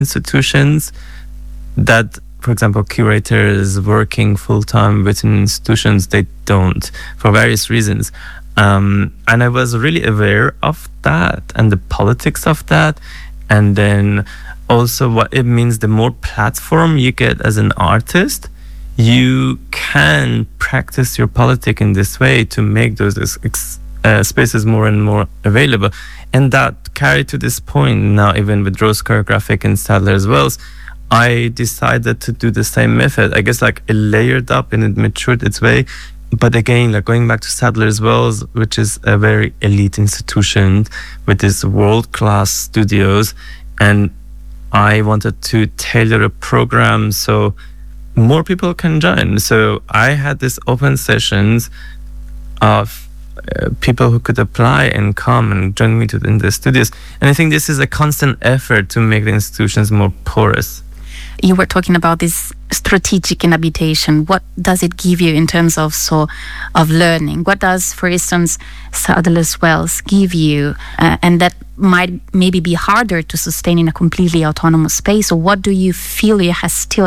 institutions that, for example, curators working full-time within institutions, they don't, for various reasons. And I was really aware of that and the politics of that. And then also what it means, the more platform you get as an artist, you can practice your politic in this way to make those spaces more and more available. And that carried to this point now, even with Rose Choreographic and Sadler's Wells, I decided to do the same method. I guess like it layered up and it matured its way. But again, like going back to Sadler's Wells, which is a very elite institution with these world-class studios, and I wanted to tailor a program so more people can join. So I had these open sessions of people who could apply and come and join me in the studios. And I think this is a constant effort to make the institutions more porous. You were talking about this strategic inhabitation. What does it give you in terms of learning? What does, for instance, Sadler's Wells give you? And that might maybe be harder to sustain in a completely autonomous space. Or what do you feel you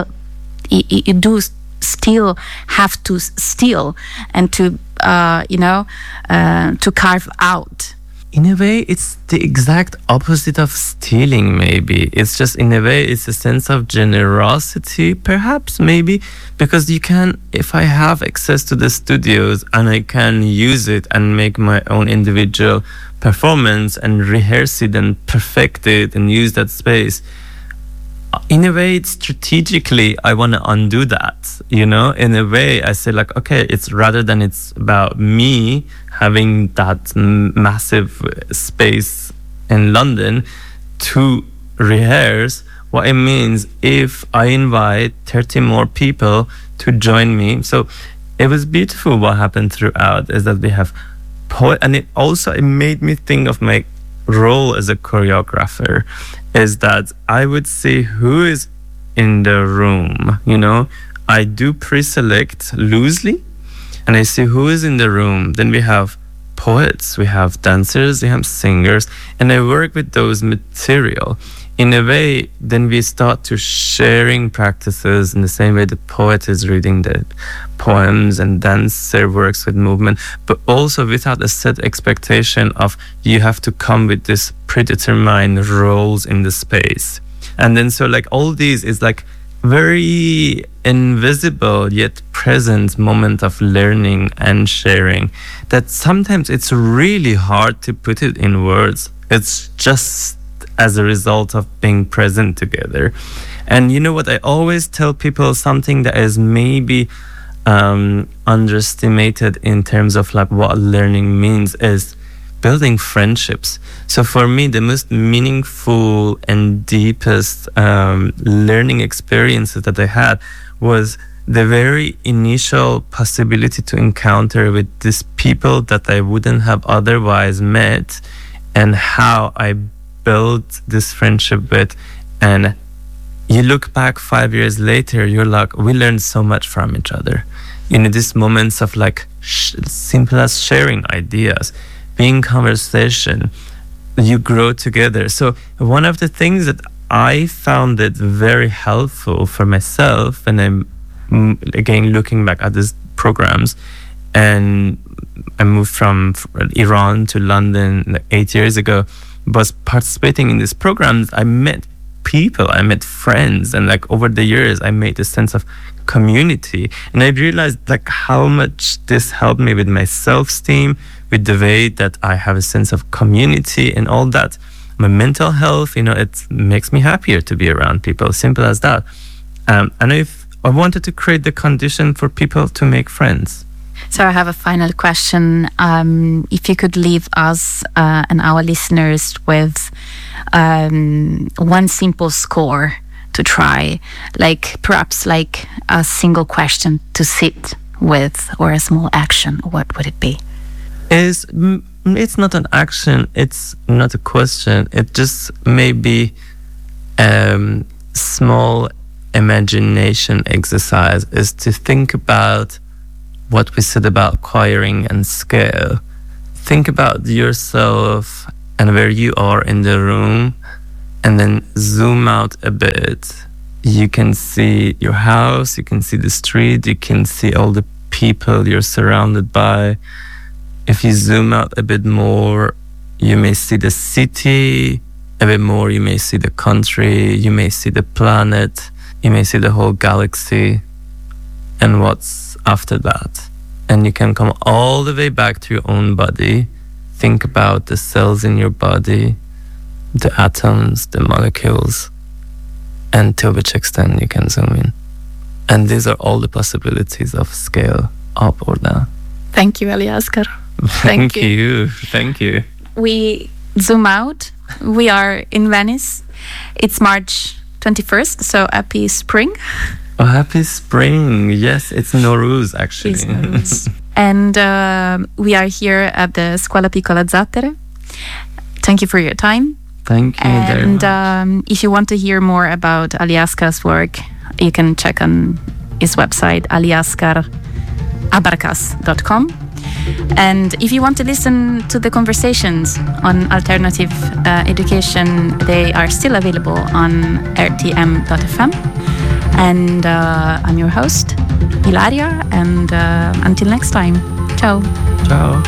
still have to steal and to to carve out? In a way, it's the exact opposite of stealing, maybe. It's just, in a way, it's a sense of generosity, perhaps, maybe, because you can, if I have access to the studios and I can use it and make my own individual performance and rehearse it and perfect it and use that space, in a way, it's strategically, I want to undo that, In a way, I say like, okay, it's rather than it's about me having that massive space in London to rehearse, what it means if I invite 30 more people to join me. So it was beautiful what happened throughout, is that we have and it made me think of my role as a choreographer, is that I would see who is in the room, I do pre-select loosely and I see who is in the room. Then we have poets, we have dancers, we have singers, and I work with those material. In a way, then we start to sharing practices in the same way the poet is reading the poems and dancer works with movement, but also without a set expectation of you have to come with this predetermined roles in the space. And then so like all these is like very invisible yet present moment of learning and sharing that sometimes it's really hard to put it in words. It's just as a result of being present together. And you know what, I always tell people something that is maybe underestimated in terms of like what learning means is building friendships. So for me, the most meaningful and deepest learning experiences that I had was the very initial possibility to encounter with these people that I wouldn't have otherwise met, and how I built this friendship with. And you look back 5 years later, you're like, we learned so much from each other. These moments of like simple as sharing ideas, being conversation, you grow together. So one of the things that I found it very helpful for myself, and I'm again looking back at these programs, and I moved from Iran to London like 8 years ago, was participating in these programs. I met people, I met friends, and like over the years I made a sense of community, and I realized like how much this helped me with my self-esteem, with the way that I have a sense of community and all that. My mental health, it makes me happier to be around people, simple as that. And if I wanted to create the condition for people to make friends. So I have a final question. If you could leave us and our listeners with one simple score to try, like perhaps like a single question to sit with, or a small action, what would it be? It's not an action, it's not a question, it just may be small imagination exercise, is to think about what we said about choiring and scale. Think about yourself and where you are in the room, and then zoom out a bit, you can see your house, you can see the street, you can see all the people you're surrounded by. If you zoom out a bit more, you may see the city. A bit more, you may see the country, you may see the planet, you may see the whole galaxy, and what's after that. And you can come all the way back to your own body. Think about the cells in your body, the atoms, the molecules, and to which extent you can zoom in. And these are all the possibilities of scale up or down. Thank you, Aliaskar. Thank you. Thank you. We zoom out. We are in Venice. It's March 21st, so happy spring. Oh, happy spring. Yes, it's Nowruz, actually. It's Nowruz. And we are here at the Scuola Piccola Zattere. Thank you for your time. Thank you very much. And if you want to hear more about Aliaskar's work, you can check on his website, aliaskarabarkas.com. And if you want to listen to the conversations on alternative education, they are still available on rtm.fm. And I'm your host, Ilaria, and until next time, ciao. Ciao.